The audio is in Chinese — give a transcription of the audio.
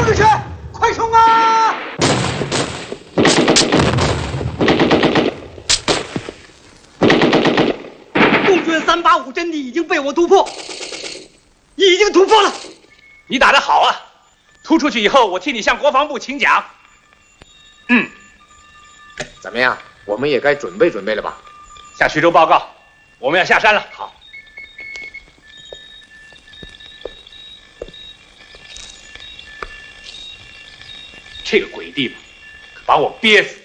队去，快冲啊！共军385阵地已经被我突破，已经突破了。 你打得好啊！突出去以后，我替你向国防部请奖。 怎么样？我们也该准备准备了吧？ 向徐州报告，我们要下山了。好。这个鬼地方，可把我憋死了。